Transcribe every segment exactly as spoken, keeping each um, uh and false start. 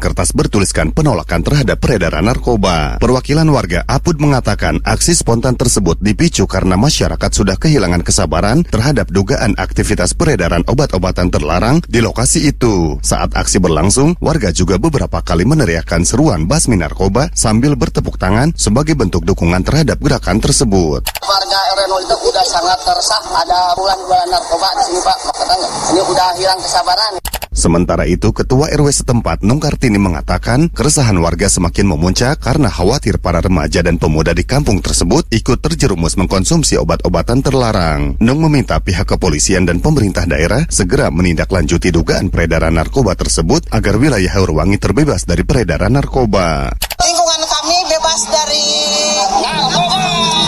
kertas bertuliskan penolakan terhadap peredaran narkoba. Perwakilan warga A P U D mengatakan aksi spontan tersebut dipicu karena masyarakat sudah kehilangan kesabaran terhadap dugaan aktivitas peredaran obat-obatan terlarang di lokasi itu. Saat aksi berlangsung, warga juga beberapa kali meneriakkan seruan basmi narkoba sambil bertepuk tangan sebagai bentuk dukungan terhadap gerakan tersebut. Warga R W nol itu udah sangat resah, ada bulan-bulan narkoba di sini Pak. Ini udah hilang kesabaran. Sementara itu, Ketua R W setempat Nung Kartini mengatakan keresahan warga semakin memuncak karena khawatir para remaja dan pemuda di kampung tersebut ikut terjerumus mengkonsumsi obat-obatan terlarang. Nung meminta pihak kepolisian dan pemerintah daerah segera menindaklanjuti dugaan peredaran narkoba tersebut agar wilayah Haurwangi terbebas dari peredaran narkoba. Lingkungan kami bebas dari narkoba.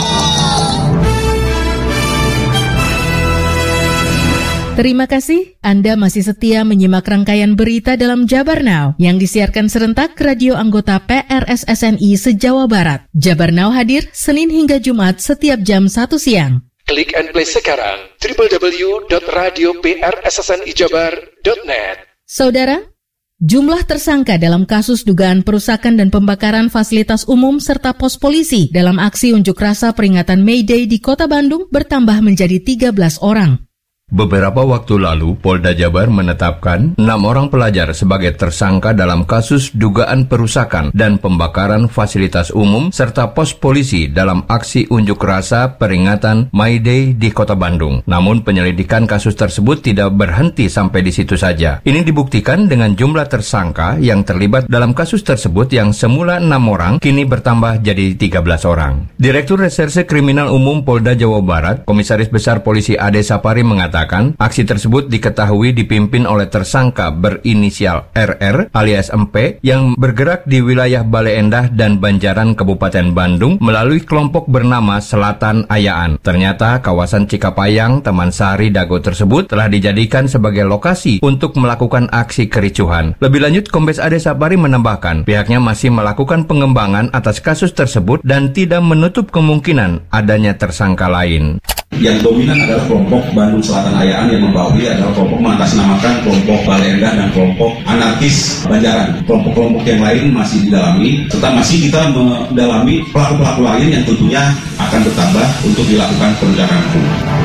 Terima kasih, Anda masih setia menyimak rangkaian berita dalam Jabar Now yang disiarkan serentak radio anggota P R S S N I se-Jawa Barat. Jabar Now hadir Senin hingga Jumat setiap jam satu siang. Klik and play sekarang w w w dot radio p r s s n i jabar dot net. Saudara, jumlah tersangka dalam kasus dugaan perusakan dan pembakaran fasilitas umum serta pos polisi dalam aksi unjuk rasa peringatan May Day di Kota Bandung bertambah menjadi tiga belas orang. Beberapa waktu lalu, Polda Jabar menetapkan enam orang pelajar sebagai tersangka dalam kasus dugaan perusakan dan pembakaran fasilitas umum serta pos polisi dalam aksi unjuk rasa peringatan May Day di Kota Bandung. Namun penyelidikan kasus tersebut tidak berhenti sampai di situ saja. Ini dibuktikan dengan jumlah tersangka yang terlibat dalam kasus tersebut yang semula enam orang kini bertambah jadi tiga belas orang. Direktur Reserse Kriminal Umum Polda Jawa Barat, Komisaris Besar Polisi Ade Sapari mengatakan aksi tersebut diketahui dipimpin oleh tersangka berinisial R R alias M P yang bergerak di wilayah Bale Endah dan Banjaran Kabupaten Bandung melalui kelompok bernama Selatan Ayaan. Ternyata kawasan Cikapayang, Taman Sari, Dago tersebut telah dijadikan sebagai lokasi untuk melakukan aksi kericuhan. Lebih lanjut, Kombes Ade Sapari menambahkan pihaknya masih melakukan pengembangan atas kasus tersebut dan tidak menutup kemungkinan adanya tersangka lain. Yang dominan adalah kelompok Bandung Selatan Ayaan yang membawahi adalah kelompok mengatasnamakan kelompok Bale Endah dan kelompok anarkis Banjaran. Kelompok-kelompok yang lain masih didalami, serta masih kita mendalami pelaku-pelaku lain yang tentunya akan bertambah untuk dilakukan penegakan hukum.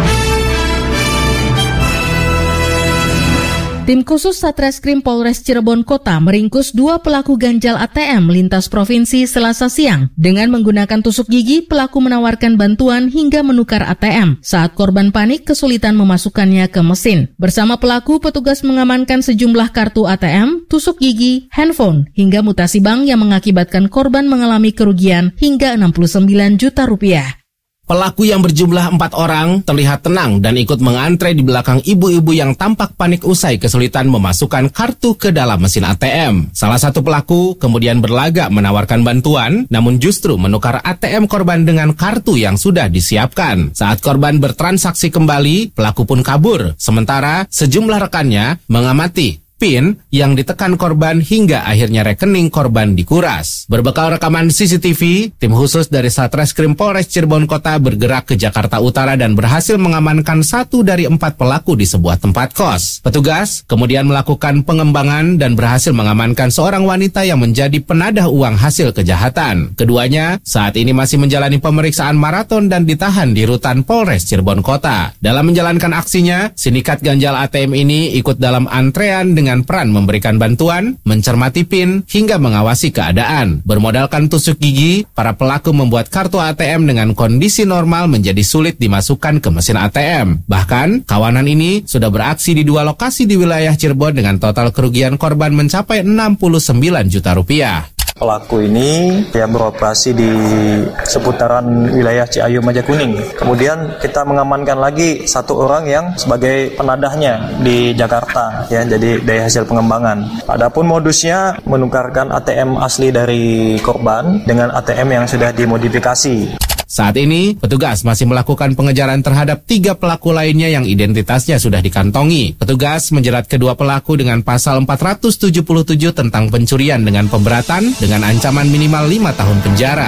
Tim khusus Satreskrim Polres Cirebon Kota meringkus dua pelaku ganjal A T M lintas provinsi Selasa siang. Dengan menggunakan tusuk gigi, pelaku menawarkan bantuan hingga menukar A T M. Saat korban panik, kesulitan memasukkannya ke mesin. Bersama pelaku, petugas mengamankan sejumlah kartu A T M, tusuk gigi, handphone, hingga mutasi bank yang mengakibatkan korban mengalami kerugian hingga enam puluh sembilan juta rupiah. Pelaku yang berjumlah empat orang terlihat tenang dan ikut mengantre di belakang ibu-ibu yang tampak panik usai kesulitan memasukkan kartu ke dalam mesin A T M. Salah satu pelaku kemudian berlagak menawarkan bantuan, namun justru menukar A T M korban dengan kartu yang sudah disiapkan. Saat korban bertransaksi kembali, pelaku pun kabur. Sementara sejumlah rekannya mengamati PIN yang ditekan korban hingga akhirnya rekening korban dikuras. Berbekal rekaman C C T V, tim khusus dari Satreskrim Polres Cirebon Kota bergerak ke Jakarta Utara dan berhasil mengamankan satu dari empat pelaku di sebuah tempat kos. Petugas kemudian melakukan pengembangan dan berhasil mengamankan seorang wanita yang menjadi penadah uang hasil kejahatan. Keduanya saat ini masih menjalani pemeriksaan maraton dan ditahan di rutan Polres Cirebon Kota. Dalam menjalankan aksinya, sindikat ganjal A T M ini ikut dalam antrean dengan dengan peran memberikan bantuan, mencermati PIN, hingga mengawasi keadaan. Bermodalkan tusuk gigi, para pelaku membuat kartu A T M dengan kondisi normal menjadi sulit dimasukkan ke mesin A T M. Bahkan, kawanan ini sudah beraksi di dua lokasi di wilayah Cirebon dengan total kerugian korban mencapai enam puluh sembilan juta rupiah. Pelaku ini yang beroperasi di seputaran wilayah Ciayu Majakuning. Kemudian kita mengamankan lagi satu orang yang sebagai penadahnya di Jakarta, ya, jadi dari hasil pengembangan. Adapun modusnya menukarkan A T M asli dari korban dengan A T M yang sudah dimodifikasi. Saat ini, petugas masih melakukan pengejaran terhadap tiga pelaku lainnya yang identitasnya sudah dikantongi. Petugas menjerat kedua pelaku dengan pasal empat ratus tujuh puluh tujuh tentang pencurian dengan pemberatan dengan ancaman minimal lima tahun penjara.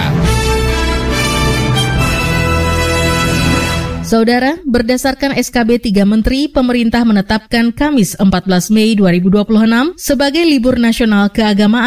Saudara, berdasarkan S K B tiga Menteri, pemerintah menetapkan Kamis empat belas Mei dua ribu dua puluh enam sebagai libur nasional keagamaan.